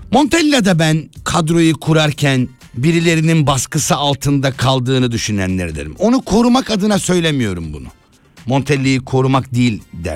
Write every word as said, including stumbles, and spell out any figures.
Montella'da ben kadroyu kurarken birilerinin baskısı altında kaldığını düşünenlerdenim. Onu korumak adına söylemiyorum bunu. Montella'yı korumak değil der.